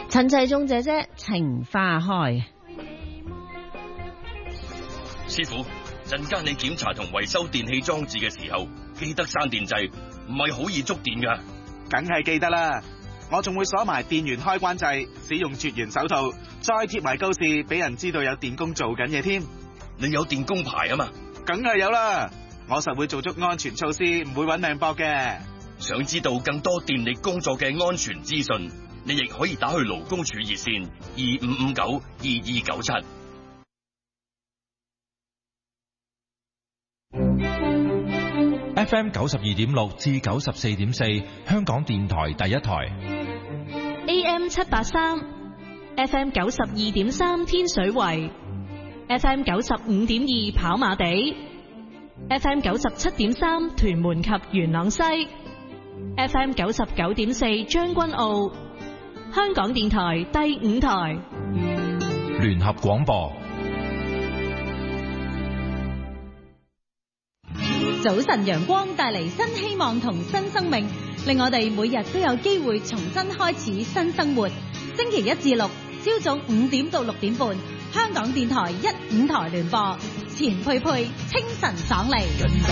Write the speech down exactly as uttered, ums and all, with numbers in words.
陳繼忠姐姐情花開。 師傅，陣間你檢查同維修電器裝置嘅時候，記得閂電掣，唔係好易觸電噶。 梗係記得啦，我仲會鎖埋電源開關掣，使用絕緣手套，再貼埋告示，俾人知道有電工做緊嘢添。 你有電工牌啊嘛？ 梗係有啦，我實會做足安全措施，唔會搵命搏嘅。 想知道更多電力工作嘅安全資訊，你亦可以打去勞工處熱線二五五九二二九七。 F M 九十二點六至九十四點四，香港電台第一台。 A M 七八三 ，F M 九十二點三天水圍 ，F M 九十五點二跑馬地 ，F M 九十七點三屯門及元朗西 ，F M 九十九點四將軍澳，香港電台第五台聯合廣播。 早晨陽光帶嚟新希望同新生命，令我哋每日都有機會重新開始新生活。星期一至六朝早五點到六點半，香港電台一五台聯播，錢佩佩清晨爽利。